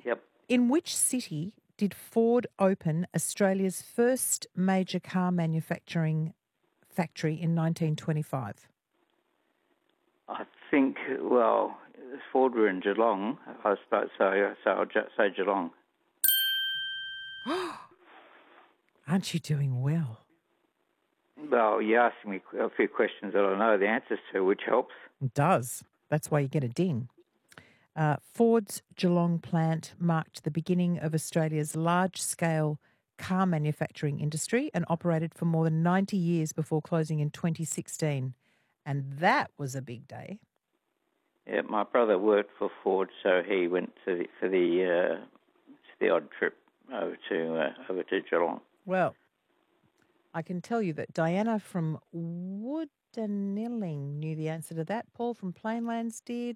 Yep. In which city did Ford open Australia's first major car manufacturing factory in 1925? I think, well, Ford were in Geelong, I suppose, so I'll just say Geelong. Aren't you doing well? Well, you asked me a few questions that I know the answers to, which helps. It does. That's why you get a ding. Ford's Geelong plant marked the beginning of Australia's large-scale car manufacturing industry and operated for more than 90 years before closing in 2016. And that was a big day. Yeah, my brother worked for Ford, so he went for the odd trip over to Geelong. Well, I can tell you that Diana from Woodanilling knew the answer to that. Paul from Plainlands did.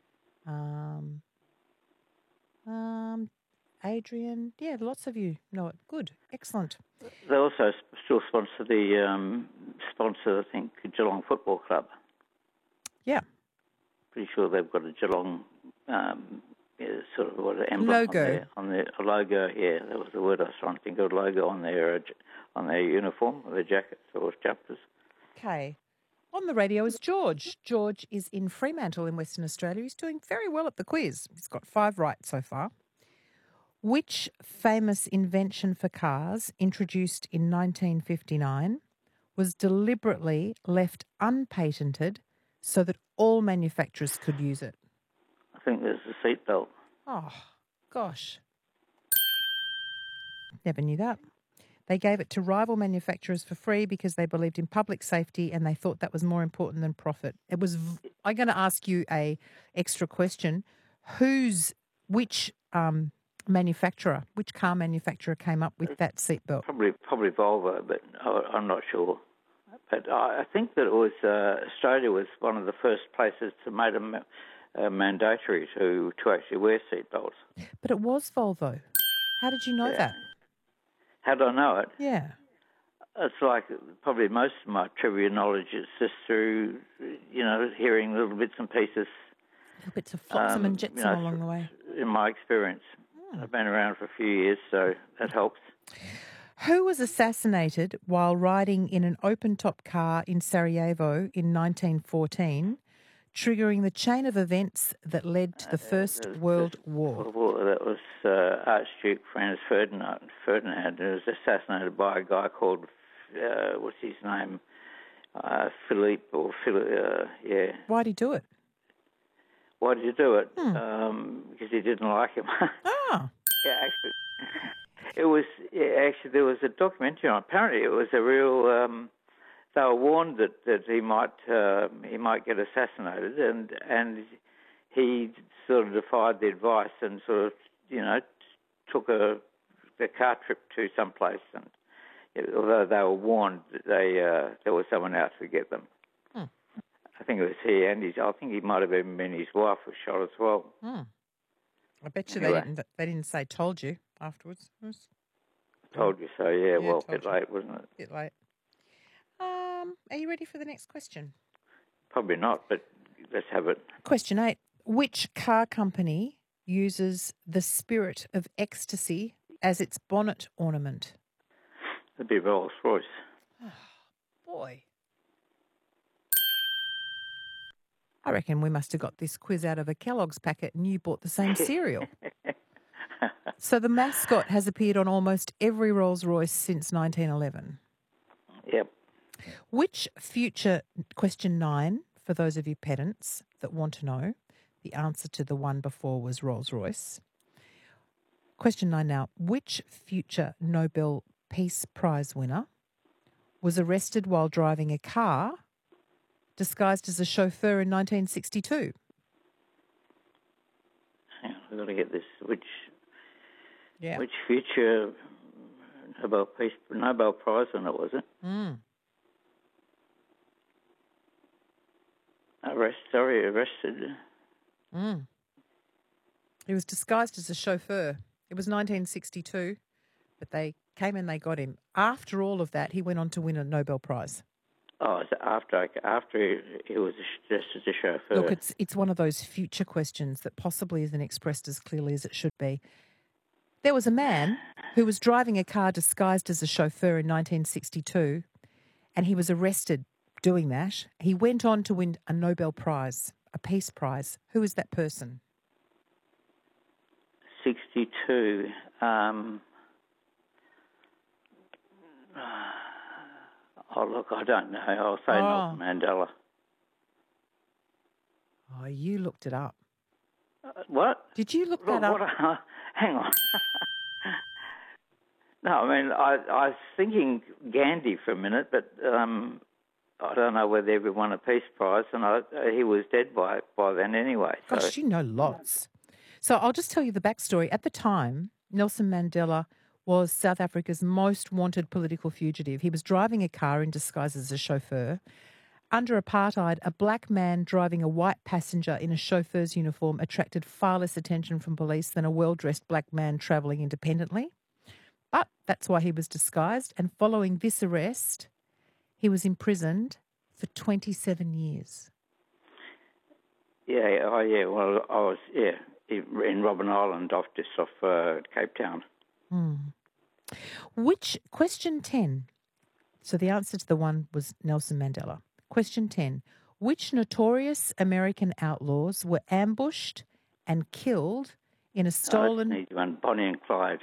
Adrian, yeah, lots of you know it. Good, excellent. They also still sponsor I think, Geelong Football Club. Yeah. Pretty sure they've got a Geelong sort of what an emblem Logo. on their logo. Yeah, that was the word I was trying to think of. Logo on their uniform, or their jackets or jumpers. Okay. On the radio is George. George is in Fremantle in Western Australia. He's doing very well at the quiz. He's got 5 right so far. Which famous invention for cars, introduced in 1959, was deliberately left unpatented so that all manufacturers could use it? I think there's the seatbelt. Oh, gosh. Never knew that. They gave it to rival manufacturers for free because they believed in public safety and they thought that was more important than profit. I'm going to ask you a extra question. Which manufacturer, which car manufacturer came up with that seatbelt? Probably Volvo, but I'm not sure. But I think that it was Australia was one of the first places to make them mandatory to actually wear seatbelts. But it was Volvo. How did you know that? How do I know it? Yeah. It's like probably most of my trivia knowledge is just through, hearing little bits and pieces. Little bits of flotsam and jetsam along the way. In my experience. I've been around for a few years, so that helps. Who was assassinated while riding in an open-top car in Sarajevo in 1914, triggering the chain of events that led to the First World War? That was Archduke Franz Ferdinand. Ferdinand was assassinated by a guy called, what's his name? Philippe, yeah. Why'd he do it? Why did you do it? Because he didn't like him. Ah. Yeah, actually, there was a documentary on. Apparently, it was a real. They were warned that he might get assassinated, and he sort of defied the advice and sort of took a car trip to some place, and although they were warned, there was someone out to get them. I think it was he and I think he might have even been his wife was shot as well. I bet you they didn't say told you afterwards. Told you so, yeah. Well, a bit late, wasn't it? A bit late. Are you ready for the next question? Probably not, but let's have it. Question 8. Which car company uses the spirit of ecstasy as its bonnet ornament? It'd be Rolls-Royce. Oh, boy. I reckon we must have got this quiz out of a Kellogg's packet and you bought the same cereal. So the mascot has appeared on almost every Rolls-Royce since 1911. Yep. Which future, question 9, for those of you pedants that want to know, the answer to the one before was Rolls-Royce. Question 9 now. Which future Nobel Peace Prize winner was arrested while driving a car disguised as a chauffeur in 1962? Hang on, we've got to get this. Which Yeah. Which future Nobel Prize winner was it? Arrested. He was disguised as a chauffeur. It was 1962, but they came and they got him. After all of that, he went on to win a Nobel Prize. Oh, it's after he was just as a chauffeur. Look, it's one of those future questions that possibly isn't expressed as clearly as it should be. There was a man who was driving a car disguised as a chauffeur in 1962, and he was arrested doing that. He went on to win a Nobel Prize, a Peace Prize. Who is that person? 62. Oh, look, I don't know. I'll say Nelson Mandela. Oh, you looked it up. What? Did you look that up? Hang on. No, I mean, I was thinking Gandhi for a minute, but I don't know whether he won a Peace Prize, and he was dead by then anyway. So. Gosh, you know lots. So I'll just tell you the backstory. At the time, Nelson Mandela was South Africa's most wanted political fugitive. He was driving a car in disguise as a chauffeur. Under apartheid, a black man driving a white passenger in a chauffeur's uniform attracted far less attention from police than a well-dressed black man travelling independently. But that's why he was disguised. And following this arrest, he was imprisoned for 27 years. Yeah, well, I was, in Robben Island off Cape Town. Which, question 10, so the answer to the one was Nelson Mandela. Question 10, which notorious American outlaws were ambushed and killed in a stolen... That's an easy one, Bonnie and Clyde.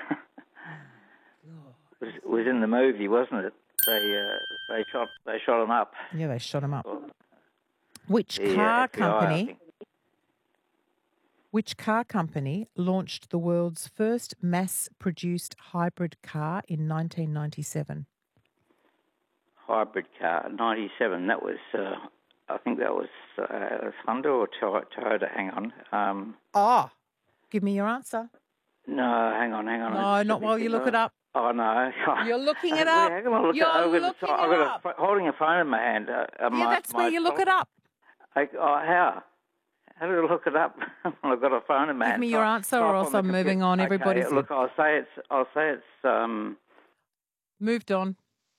It was in the movie, wasn't it? They shot him up. Yeah, they shot him up. Which car company... Which car company launched the world's first mass-produced hybrid car in 1997? Hybrid car, 97. That was, I think that was Honda or Toyota. Hang on. Give me your answer. No, hang on. No, not while you look it up. Oh, no. You're looking it up. I'm holding a phone in my hand. That's where you look it up. How? How do I look it up? I've got a phone in my hand. Give me your answer, or else I'm moving on. Everybody's look. I'll say it's. Moved on.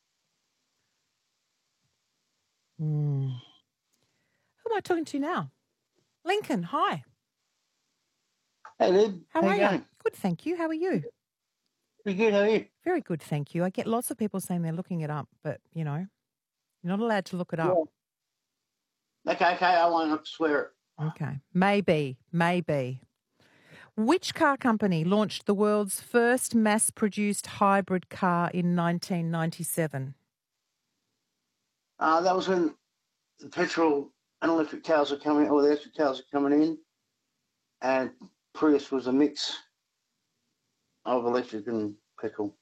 Who am I talking to now? Lincoln. Hi. Hey, Lib. How are you? Going? Good, thank you. How are you? Pretty good. How are you? Very good, thank you. I get lots of people saying they're looking it up, but you're not allowed to look it up. Yeah. Okay. I won't swear it. Okay. Maybe. Which car company launched the world's first mass-produced hybrid car in 1997? That was when the petrol and electric cars were coming, or the electric cars were coming in, and Prius was a mix of electric and petrol.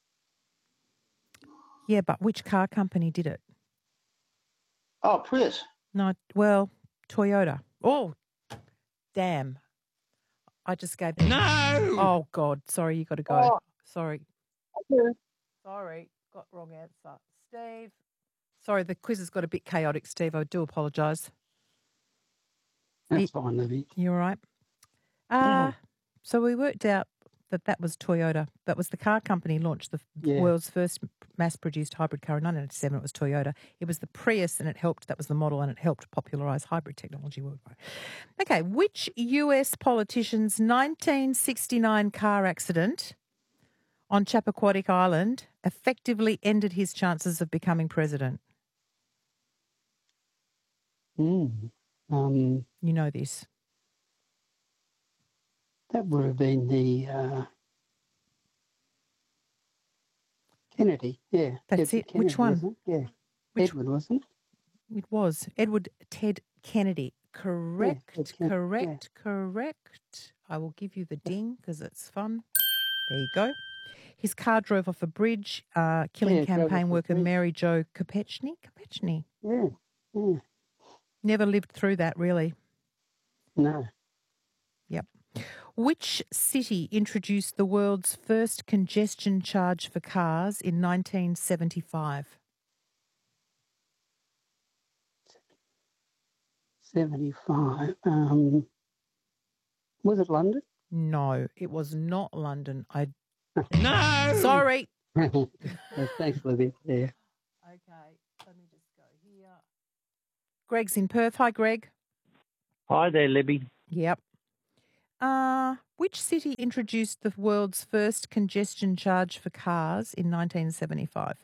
Yeah, but which car company did it? Oh, Prius. No, well, Toyota. Oh, damn. I just gave... No! Oh, God. Sorry, you got to go. Oh. Sorry. Okay. Sorry, got wrong answer. Steve. Sorry, the quiz has got a bit chaotic, Steve. I do apologise. That's fine, Libby. You all right? So we worked out that was Toyota. That was the car company launched the world's first mass-produced hybrid car in 1997. It was Toyota. It was the Prius, and it helped. That was the model, and it helped popularise hybrid technology worldwide. Okay, which US politician's 1969 car accident on Chappaquiddick Island effectively ended his chances of becoming president? You know this. That would have been the Kennedy. Yeah, that's it. Kennedy, which one? Yeah, Edward, wasn't it? It was Edward Ted Kennedy. Correct. Yeah, Correct. I will give you the ding because it's fun. There you go. His car drove off a bridge, killing campaign worker Mary Jo Kopechne. Yeah. Never lived through that, really. No. Yep. Which city introduced the world's first congestion charge for cars in 1975? 75. Was it London? No, it was not London. No! Sorry. Thanks, Libby. Yeah. Okay, let me just Greg's in Perth. Hi, Greg. Hi there, Libby. Yep. Which city introduced the world's first congestion charge for cars in 1975?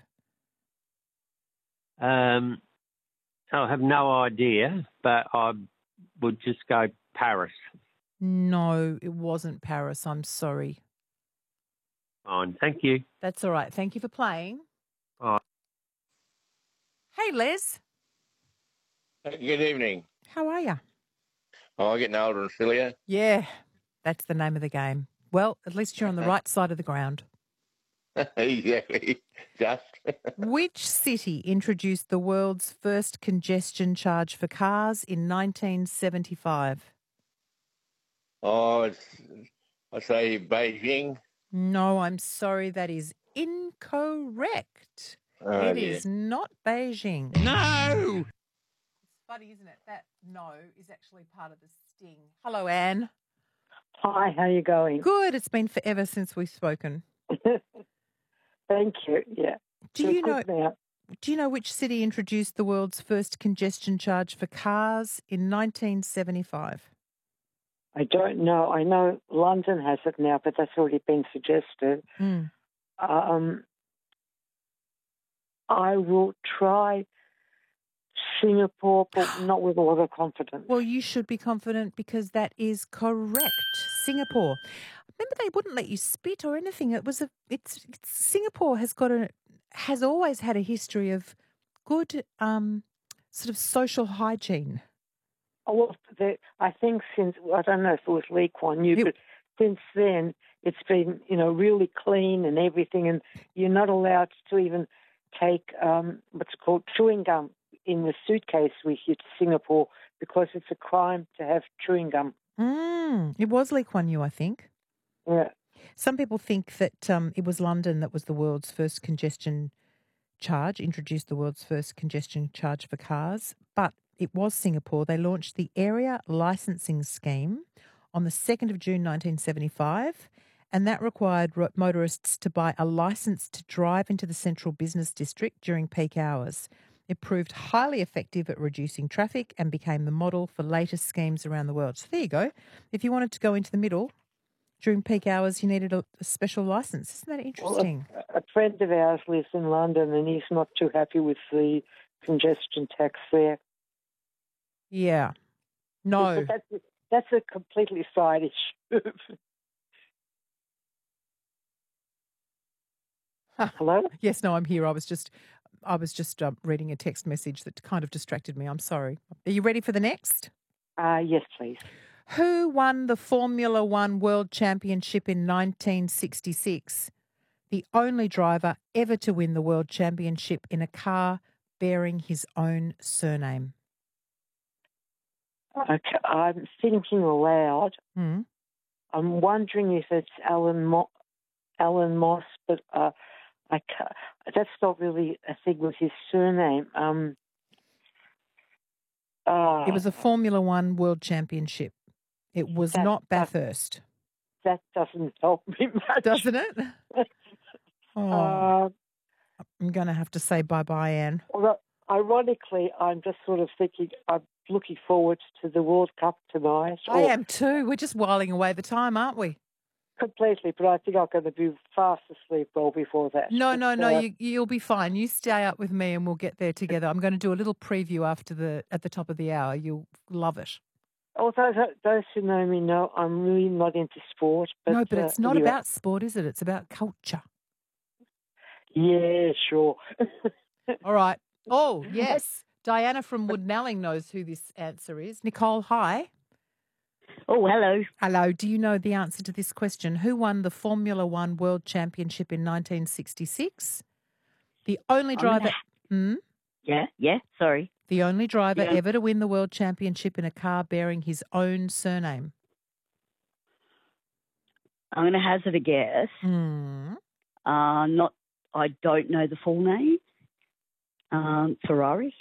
I have no idea, but I would just go Paris. No, it wasn't Paris. I'm sorry. Fine, thank you. That's all right. Thank you for playing. Bye. Hey, Les. Good evening. How are you? Oh, I'm getting older and sillier. Yeah, that's the name of the game. Well, at least you're on the right side of the ground. Exactly. Just. Which city introduced the world's first congestion charge for cars in 1975? Oh, I say Beijing. No, I'm sorry. That is incorrect. It is not Beijing. No! It's funny, isn't it? That no is actually part of the sting. Hello, Anne. Hi, how you going? Good. It's been forever since we've spoken. Thank you. Yeah. Do you know which city introduced the world's first congestion charge for cars in 1975? I don't know. I know London has it now, but that's already been suggested. Mm. I will try Singapore, but not with a lot of confidence. Well, you should be confident because that is correct. Singapore. Remember, they wouldn't let you spit or anything. Singapore has always had a history of good sort of social hygiene. Oh, well, I think since, I don't know if it was Lee Kuan Yew, but since then it's been, really clean and everything, and you're not allowed to even take what's called chewing gum in the suitcase with you to Singapore because it's a crime to have chewing gum. It was Lee Kuan Yew, I think. Yeah. Some people think that it was London that was the world's first congestion charge, introduced the world's first congestion charge for cars, but it was Singapore. They launched the Area Licensing Scheme on the 2nd of June 1975, and that required motorists to buy a licence to drive into the central business district during peak hours. It proved highly effective at reducing traffic and became the model for later schemes around the world. So there you go. If you wanted to go into the middle during peak hours, you needed a special licence. Isn't that interesting? Well, a friend of ours lives in London and he's not too happy with the congestion tax there. Yeah. No. But that's a completely side issue. Hello? Yes, no, I'm here. I was just reading a text message that kind of distracted me. I'm sorry. Are you ready for the next? Yes, please. Who won the Formula One World Championship in 1966? The only driver ever to win the World Championship in a car bearing his own surname. Okay, I'm thinking aloud. Hmm. I'm wondering if it's Alan Moss, but I can't, that's not really a thing with his surname. It was a Formula One World Championship. It was not Bathurst. That doesn't help me much. Doesn't it? Oh, I'm going to have to say bye-bye, Anne. Well, ironically, I'm just sort of thinking I'm looking forward to the World Cup tonight. I am too. We're just whiling away the time, aren't we? Completely, but I think I'm going to be fast asleep well before that. No, you'll be fine. You stay up with me and we'll get there together. I'm going to do a little preview at the top of the hour. You'll love it. Although those who know me know I'm really not into sport. But, no, but it's not about sport, is it? It's about culture. Yeah, sure. All right. Oh, yes. Diana from Woodnalling knows who this answer is. Nicole, hi. Oh, hello. Hello. Do you know the answer to this question? Who won the Formula One World Championship in 1966? The only driver... Yeah, sorry. The only driver ever to win the World Championship in a car bearing his own surname. I'm going to hazard a guess. I don't know the full name. Ferrari?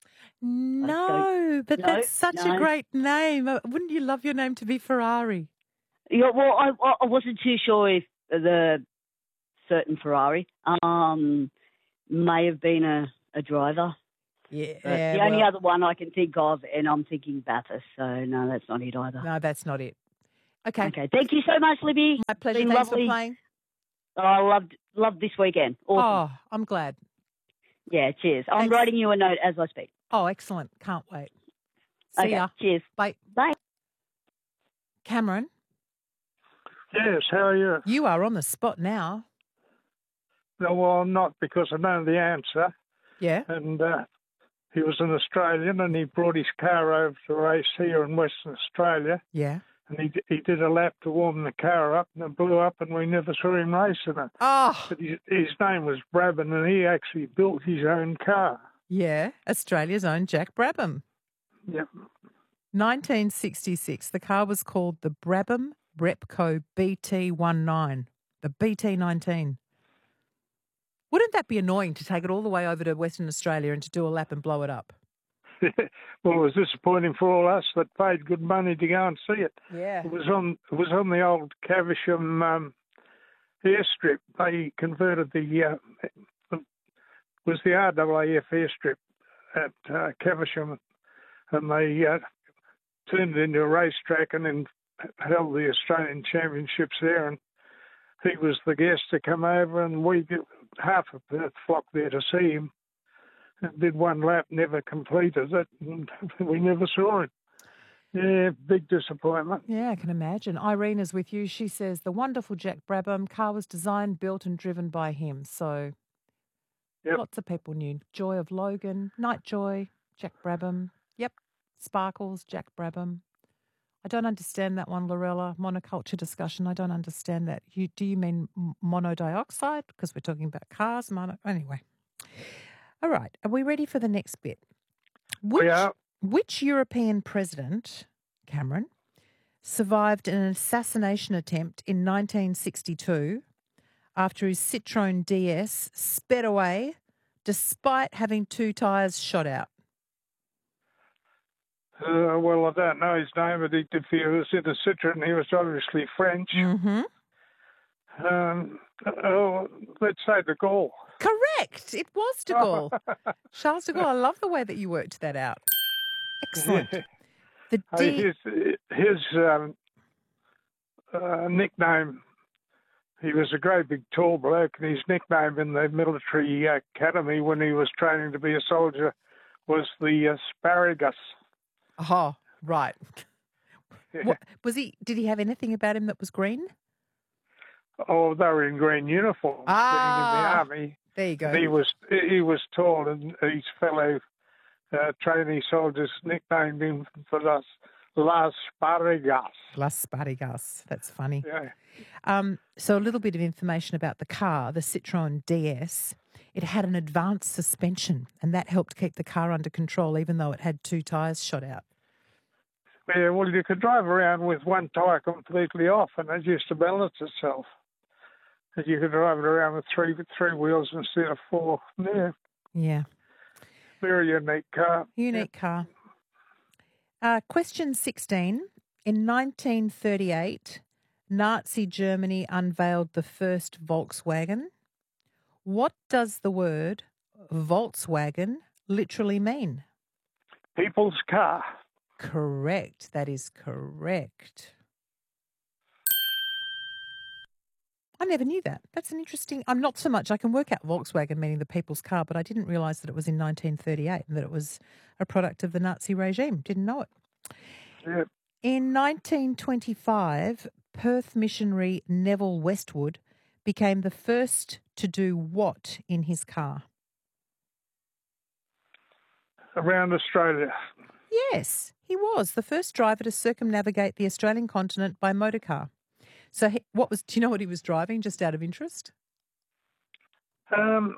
No, but that's such a great name. Wouldn't you love your name to be Ferrari? Yeah, well, I wasn't too sure if the certain Ferrari may have been a driver. Yeah. The only other one I can think of, and I'm thinking Bathurst, so no, that's not it either. No, that's not it. Okay. Okay, thank you so much, Libby. My pleasure. Been Thanks lovely. for playing. Oh, I loved this weekend. Awesome. Oh, I'm glad. Yeah, cheers. I'm Thanks. writing you a note as I speak. Oh, excellent. Can't wait. See Okay, ya. cheers. Bye. Bye. Cameron, Yes, how are you? you are on the spot now. No, well, I'm not because I know the answer. Yeah. And he was an Australian and he brought his car over to race here in Western Australia. Yeah. And he did a lap to warm the car up and it blew up and we never saw him racing it. Oh, But his name was Brabham and he actually built his own car. yeah. Australia's own Jack Brabham. Yep. 1966. The car was called the Brabham Repco BT19, the BT19. Wouldn't that be annoying to take it all the way over to Western Australia and to do a lap and blow it up? Well, it was disappointing for all us that paid good money to go and see it. Yeah. It was on the old Caversham airstrip. They converted the RAAF airstrip at Caversham, and they turned it into a racetrack and then held the Australian Championships there. And he was the guest to come over, and we did half of Perth flocked there to see him. And did one lap, never completed it, and we never saw him. Yeah, big disappointment. Yeah, I can imagine. Irene is with you. She says the wonderful Jack Brabham car was designed, built and driven by him. So lots of people knew. Joy of Logan, Night Joy, Jack Brabham. Yep, Sparkles, Jack Brabham. I don't understand that one, Lorella. Monoculture discussion. I don't understand that. Do you mean monodioxide? Because we're talking about cars. Anyway. All right. Are we ready for the next bit? We are. Which European president, Cameron, survived an assassination attempt in 1962 after his Citroën DS sped away despite having 2 tyres shot out? Well, I don't know his name, but if he was in a Citroën, he was obviously French. Mm-hmm. Let's say de Gaulle. Correct. It was de Gaulle. Charles de Gaulle. I love the way that you worked that out. Excellent. His nickname, he was a great big tall bloke, and his nickname in the military academy when he was training to be a soldier was the asparagus. Oh, right. What, did he have anything about him that was green? Oh, they were in green uniforms in the army. There you go. And he was tall, and his fellow trainee soldiers nicknamed him for Las Sparigas. Las Sparigas. That's funny. Yeah. So a little bit of information about the car, the Citroën DS. It had an advanced suspension, and that helped keep the car under control, even though it had 2 tyres shot out. Yeah, well, you could drive around with one tyre completely off, and it used to balance itself. And you could drive it around with three wheels instead of 4. Yeah. Yeah. Very unique car. Unique car. Question 16. In 1938, Nazi Germany unveiled the first Volkswagen. What does the word Volkswagen literally mean? People's car. Correct. That is correct. I never knew that. That's an interesting... I'm not so much... I can work out Volkswagen meaning the people's car, but I didn't realise that it was in 1938 and that it was a product of the Nazi regime. Didn't know it. Yeah. In 1925, Perth missionary Neville Westwood became the first to do what in his car? Around Australia. Yes, he was the first driver to circumnavigate the Australian continent by motorcar. So do you know what he was driving, just out of interest? No.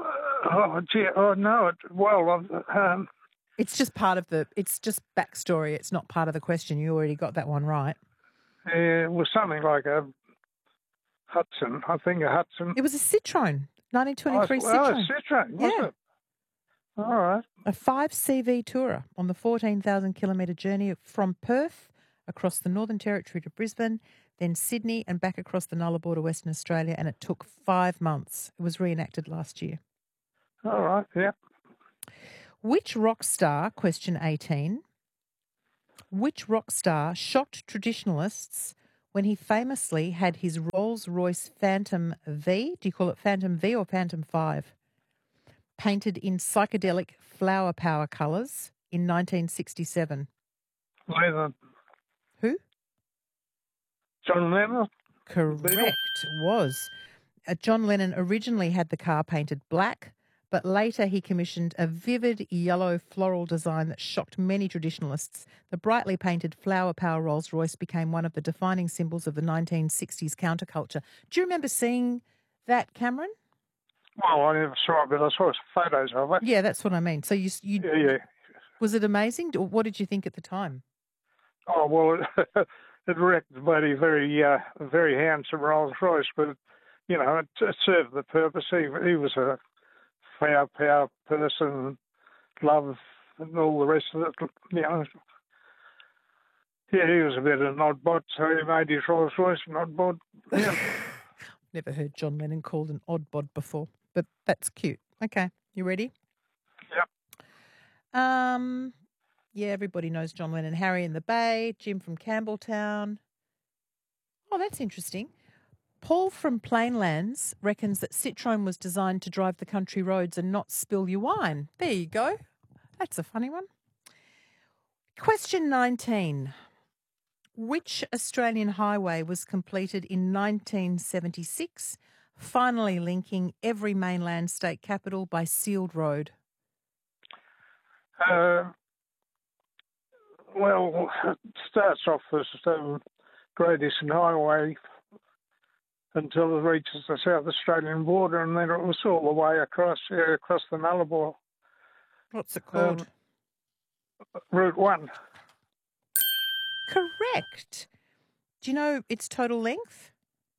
It's just part of it's just backstory. It's not part of the question. You already got that one right. It was something like a Hudson. I think a Hudson. It was a Citroën, 1923 Citroën. Oh, a Citroën, was it? All right. A 5 CV tourer on the 14,000 kilometre journey from Perth across the Northern Territory to Brisbane, then Sydney and back across the Nullarbor to Western Australia, and it took 5 months. It was reenacted last year. All right, yeah. Which rock star, question 18, which rock star shocked traditionalists when he famously had his Rolls-Royce Phantom V, do you call it Phantom V or Phantom 5, painted in psychedelic flower power colours in 1967? Lennon. Who? John Lennon? Correct, was. John Lennon originally had the car painted black, but later he commissioned a vivid yellow floral design that shocked many traditionalists. The brightly painted flower power Rolls-Royce became one of the defining symbols of the 1960s counterculture. Do you remember seeing that, Cameron? Well, I never saw it, but I saw photos of it. Yeah, that's what I mean. So you Yeah. Was it amazing? What did you think at the time? Oh, well, it wrecked the bloody very handsome Rolls-Royce, but, you know, it served the purpose. He was a flower power person, love and all the rest of it, you know. Yeah, he was a bit of an oddbod, so he made his Rolls-Royce an oddbod. Yeah. Never heard John Lennon called an oddbod before, but that's cute. Okay, you ready? Yep. Yeah, everybody knows John Lennon. Harry in the Bay, Jim from Campbelltown. Oh, that's interesting. Paul from Plainlands reckons that Citroën was designed to drive the country roads and not spill your wine. There you go. That's a funny one. Question 19. Which Australian highway was completed in 1976, finally linking every mainland state capital by sealed road? Well, it starts off as Great Eastern Highway until it reaches the South Australian border, and then it was all the way across the Nullarbor. What's it called? Route 1. Correct. Do you know its total length?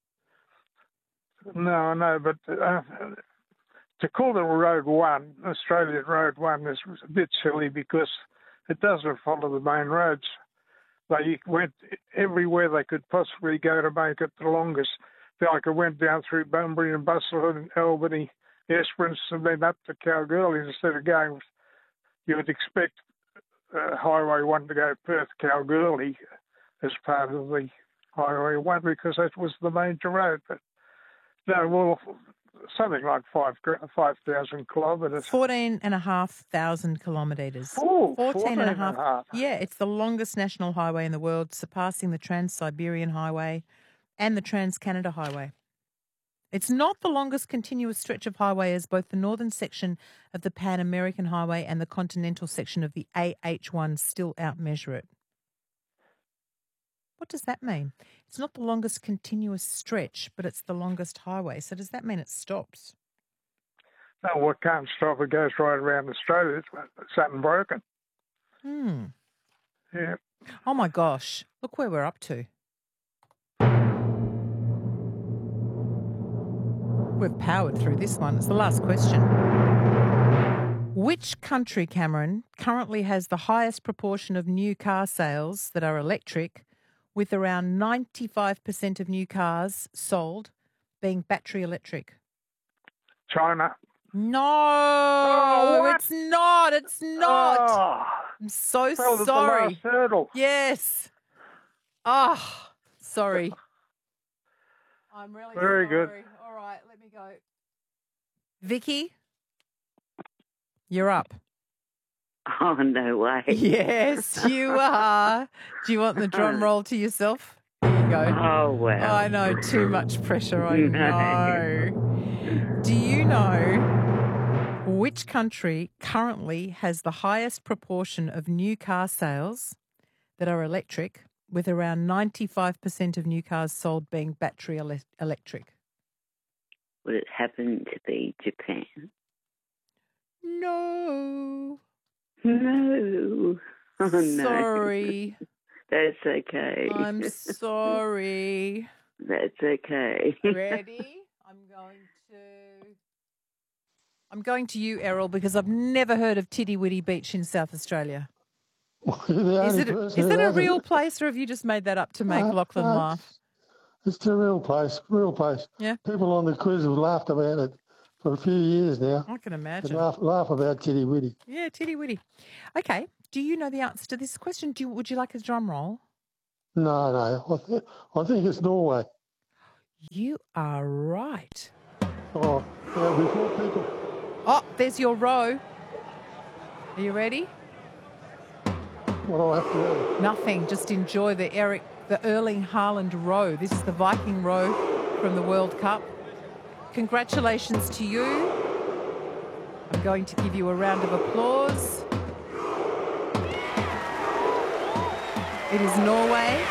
No, but to call it Road 1, Australian Road 1, is a bit silly because it doesn't follow the main roads. They went everywhere they could possibly go to make it the longest. Like it went down through Bunbury and Busselton, Albany, Esperance, and then up to Kalgoorlie instead of going. You would expect Highway 1 to go Perth, Kalgoorlie as part of the Highway 1 because that was the major road. But no, well, something like 5,000 kilometres. 14,500 kilometres. Oh, 14.5. Yeah, it's the longest national highway in the world, surpassing the Trans-Siberian Highway and the Trans-Canada Highway. It's not the longest continuous stretch of highway as both the northern section of the Pan-American Highway and the continental section of the AH1 still outmeasure it. What does that mean? It's not the longest continuous stretch, but it's the longest highway. So does that mean it stops? No, it can't stop. It goes right around Australia. It's unbroken. Yeah. Oh, my gosh. Look where we're up to. We've powered through this one. It's the last question. Which country, Cameron, currently has the highest proportion of new car sales that are electric, with around 95% of new cars sold being battery electric? China. No, it's not. It's not. Oh, I'm so well, sorry. The last hurdle. Yes. Oh, sorry. I'm really Very sorry. good. All right, let me go. Vicky, you're up. Oh, no way. Yes, you are. Do you want the drum roll to yourself? Here you go. Oh, wow. I know, too much pressure, I know. Do you know which country currently has the highest proportion of new car sales that are electric, with around 95% of new cars sold being battery electric? Would it happen to be Japan? No. No. Oh, no. Sorry. That's okay. I'm sorry. That's okay. Ready? I'm going to you, Errol, because I've never heard of Tiddy Witty Beach in South Australia. Is it a real place, or have you just made that up to make Lachlan laugh? It's a real place, real place. Yeah. People on the quiz have laughed about it for a few years now. I can And imagine. laugh about Kitty Witty. Yeah, titty witty. Okay. Do you know the answer to this question? Would you like a drum roll? No. I think it's Norway. You are right. Oh, yeah, before people. Oh, there's your row. Are you ready? What do I have to do? Nothing. Just enjoy the Erling Haaland row. This is the Viking row from the World Cup. Congratulations to you. I'm going to give you a round of applause. It is Norway.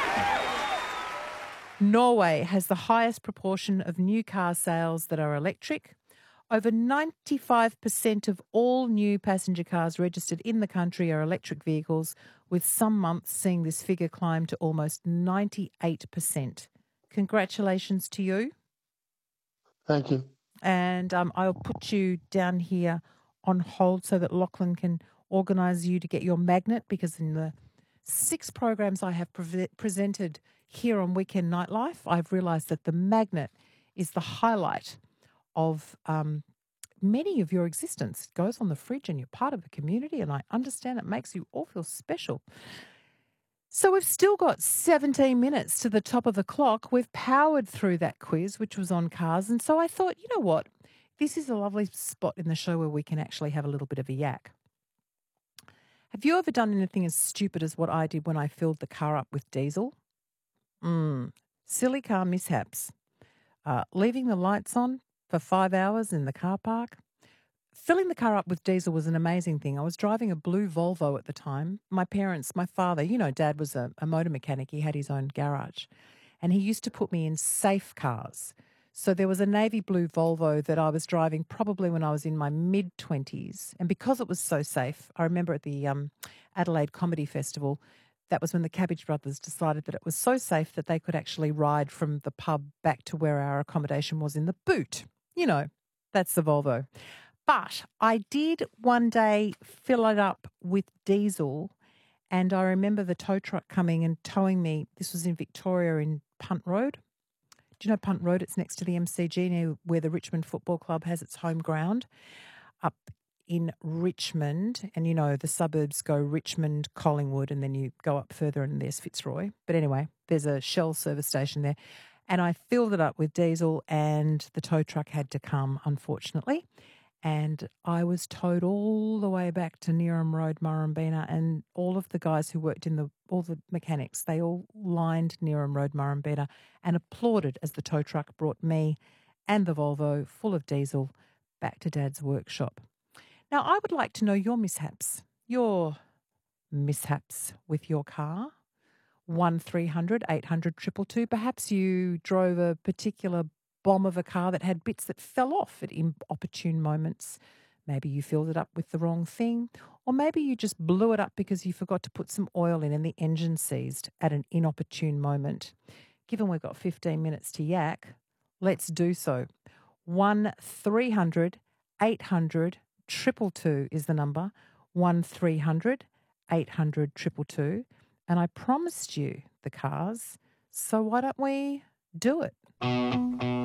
Norway has the highest proportion of new car sales that are electric. Over 95% of all new passenger cars registered in the country are electric vehicles, with some months seeing this figure climb to almost 98%. Congratulations to you. Thank you. And I'll put you down here on hold so that Lachlan can organise you to get your magnet, because in the 6 programs I have presented here on Weekend Nightlife, I've realised that the magnet is the highlight of many of your existence. It goes on the fridge and you're part of a community, and I understand it makes you all feel special. So we've still got 17 minutes to the top of the clock. We've powered through that quiz, which was on cars, and so I thought, you know what? This is a lovely spot in the show where we can actually have a little bit of a yak. Have you ever done anything as stupid as what I did when I filled the car up with diesel? Silly car mishaps. Leaving the lights on for 5 hours in the car park. Filling the car up with diesel was an amazing thing. I was driving a blue Volvo at the time. My father, Dad was a motor mechanic. He had his own garage. And he used to put me in safe cars. So there was a navy blue Volvo that I was driving probably when I was in my mid-20s. And because it was so safe, I remember at the Adelaide Comedy Festival, that was when the Cabbage Brothers decided that it was so safe that they could actually ride from the pub back to where our accommodation was in the boot. That's the Volvo. But I did one day fill it up with diesel, and I remember the tow truck coming and towing me. This was in Victoria in Punt Road. Do you know Punt Road? It's next to the MCG, near where the Richmond Football Club has its home ground, up in Richmond. And, the suburbs go Richmond, Collingwood, and then you go up further and there's Fitzroy. But anyway, there's a Shell service station there. And I filled it up with diesel, and the tow truck had to come, unfortunately. And I was towed all the way back to Neerim Road, Murrumbina, and all of the guys who worked all the mechanics, they all lined Neerim Road, Murrumbina, and applauded as the tow truck brought me and the Volvo full of diesel back to Dad's workshop. Now, I would like to know your mishaps with your car. 1300 800 222. Perhaps you drove a particular bomb of a car that had bits that fell off at inopportune moments. Maybe you filled it up with the wrong thing, or maybe you just blew it up because you forgot to put some oil in and the engine seized at an inopportune moment. Given we've got 15 minutes to yak, let's do so. 1300 800 222 is the number. 1300 800 222. And I promised you the cars, so why don't we do it?